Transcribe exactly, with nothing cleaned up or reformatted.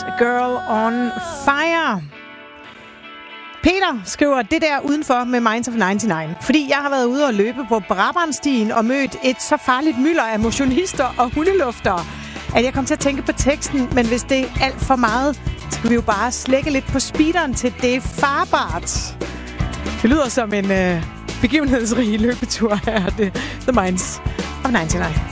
Girl on Fire. Peter skriver det der udenfor med Minds of nioghalvfems. Fordi jeg har været ude og løbe på Brabrandstien og mødt et så farligt mylder af motionister og hundeluftere, at jeg kom til at tænke på teksten, men hvis det er alt for meget, så kan vi jo bare slække lidt på speederen til det er farbart. Det lyder som en øh, begivenhedsrig løbetur her. Det The Minds of nioghalvfems.